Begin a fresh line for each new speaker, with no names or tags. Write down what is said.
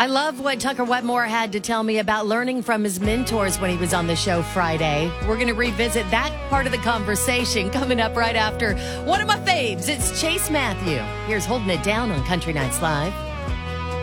I love what Tucker Wetmore had to tell me about learning from his mentors when he was on the show Friday. We're going to revisit that part of the conversation coming up right after one of my faves. It's Chase Matthew. Here's Holding It Down on Country Nights Live.